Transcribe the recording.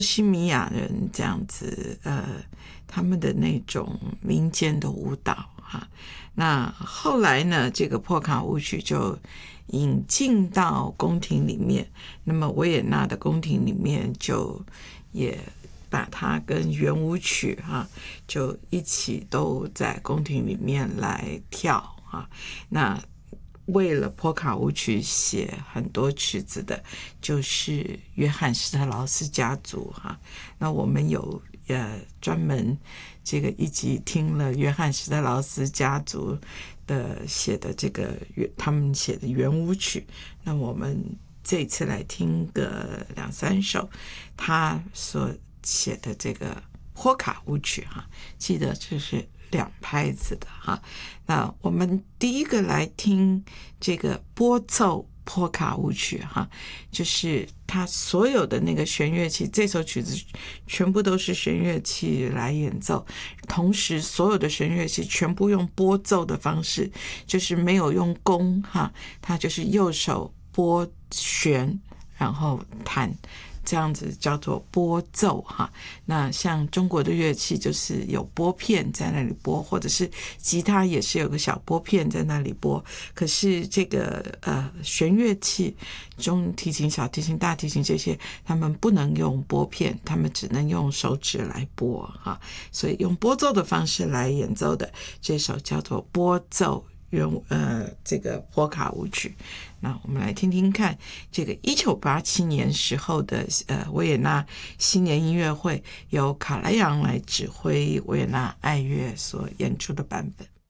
西米亚人这样子，他们的那种民间的舞蹈哈。那后来呢，这个波卡舞曲就引进到宫廷里面，那么维也纳的宫廷里面就也把它跟圆舞曲哈，就一起都在宫廷里面来跳哈。那为了波卡舞曲写很多曲子的，就是约翰施特劳斯家族哈。那我们有专门这个一集听了约翰施特劳斯家族的写的这个他们写的圆舞曲。那我们这一次来听个2-3首他所写的这个波卡舞曲哈，记得这是2拍子的哈。那我们第一个来听这个拨奏波卡舞曲哈，就是它所有的那个弦乐器，这首曲子全部都是弦乐器来演奏，同时所有的弦乐器全部用拨奏的方式，就是没有用弓哈，它就是右手拨弦然后弹，这样子叫做拨奏哈。那像中国的乐器就是有拨片在那里拨，或者是吉他也是有个小拨片在那里拨。可是这个弦乐器，中提琴、小提琴、大提琴这些，他们不能用拨片，他们只能用手指来拨哈。所以用拨奏的方式来演奏的这首叫做拨奏这个波卡舞曲。那我们来听听看这个1987年时候的维也纳新年音乐会，由卡莱扬来指挥维也纳爱乐所演出的版本。